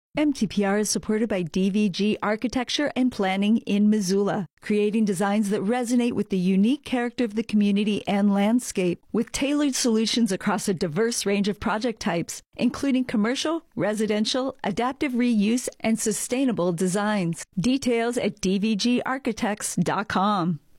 MTPR is supported by DVG Architecture and Planning in Missoula, creating designs that resonate with the unique character of the community and landscape, with tailored solutions across a diverse range of project types, including commercial, residential, adaptive reuse, and sustainable designs. Details at dvgarchitects.com.